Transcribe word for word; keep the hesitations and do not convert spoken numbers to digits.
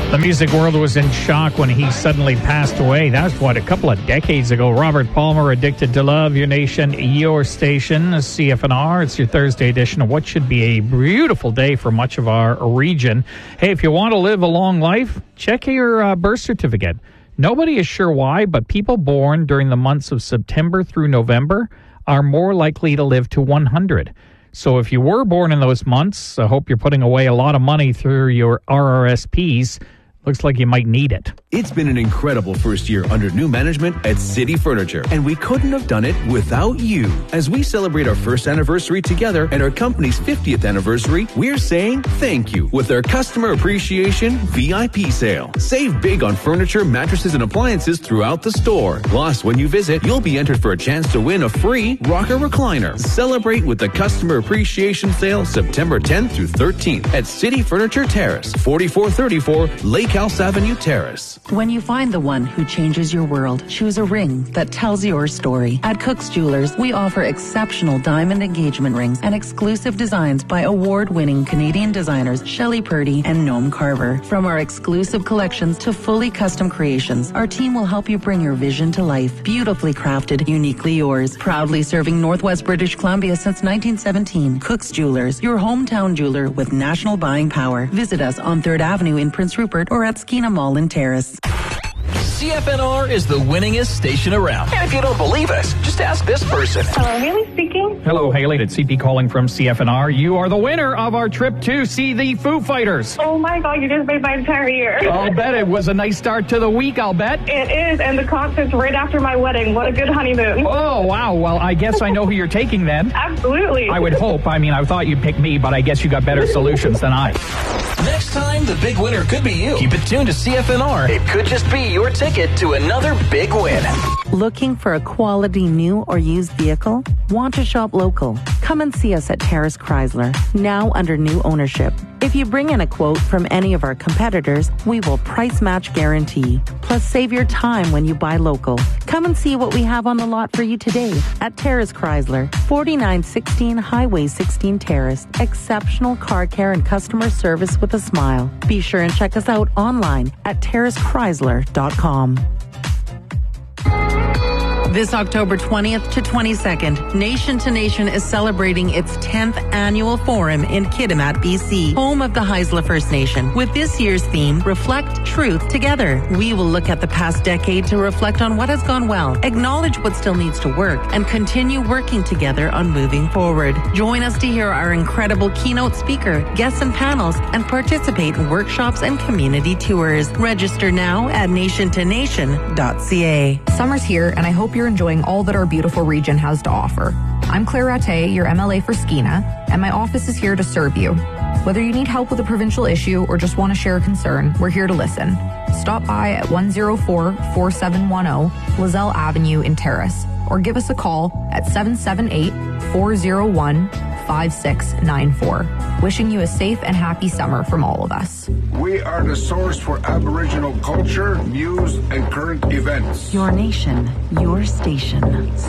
The music world was in shock when he suddenly passed away. That was, what, a couple of decades ago. Robert Palmer, Addicted to Love, your nation, your station, C F N R. It's your Thursday edition of what should be a beautiful day for much of our region. Hey, if you want to live a long life, check your uh, birth certificate. Nobody is sure why, but people born during the months of September through November are more likely to live to one hundred. So if you were born in those months, I hope you're putting away a lot of money through your R R S Ps. Looks like you might need it. It's been an incredible first year under new management at City Furniture, and we couldn't have done it without you. As we celebrate our first anniversary together and our company's fiftieth anniversary, we're saying thank you with our Customer Appreciation V I P sale. Save big on furniture, mattresses, and appliances throughout the store. Plus, when you visit, you'll be entered for a chance to win a free rocker recliner. Celebrate with the Customer Appreciation sale September tenth through thirteenth at City Furniture Terrace, forty-four thirty-four Lake House Avenue Terrace. When you find the one who changes your world, choose a ring that tells your story. At Cook's Jewelers, we offer exceptional diamond engagement rings and exclusive designs by award-winning Canadian designers Shelley Purdy and Noam Carver. From our exclusive collections to fully custom creations, our team will help you bring your vision to life. Beautifully crafted, uniquely yours. Proudly serving Northwest British Columbia since nineteen seventeen. Cook's Jewelers, your hometown jeweler with national buying power. Visit us on third Avenue in Prince Rupert or at Skeena Mall in Terrace. C F N R is the winningest station around. And if you don't believe us, just ask this person. Hello, Haley speaking. Hello, Haley. It's C P calling from C F N R. You are the winner of our trip to see the Foo Fighters. Oh my God, you just made my entire year. I'll bet it was a nice start to the week, I'll bet. It is, and the concert's right after my wedding. What a good honeymoon. Oh, wow. Well, I guess I know who you're taking then. Absolutely. I would hope. I mean, I thought you'd pick me, but I guess you got better solutions than I. Next time, the big winner could be you. Keep it tuned to C F N R. It could just be your ticket to another big win. Looking for a quality new or used vehicle? Want to shop local? Come and see us at Terrace Chrysler, now under new ownership. If you bring in a quote from any of our competitors, we will price match guarantee. Plus, save your time when you buy local. Come and see what we have on the lot for you today at Terrace Chrysler, forty-nine sixteen Highway sixteen Terrace. Exceptional car care and customer service with a smile. Be sure and check us out online at terrace chrysler dot com. This October twentieth to twenty-second, Nation to Nation is celebrating its tenth annual forum in Kitimat, B C, home of the Haisla First Nation. With this year's theme, Reflect Truth Together. We will look at the past decade to reflect on what has gone well, acknowledge what still needs to work, and continue working together on moving forward. Join us to hear our incredible keynote speaker, guests and panels, and participate in workshops and community tours. Register now at nation to nation dot c a. Summer's here, and I hope you're enjoying all that our beautiful region has to offer. I'm Claire Rattay, your M L A for Skeena, and my office is here to serve you. Whether you need help with a provincial issue or just want to share a concern, we're here to listen. Stop by at one oh four, four seven one oh Lizelle Avenue in Terrace, or give us a call at seven seven eight, four oh one, five six nine four. Wishing you a safe and happy summer from all of us. We are the source for Aboriginal culture, news, and current events. Your nation, your station.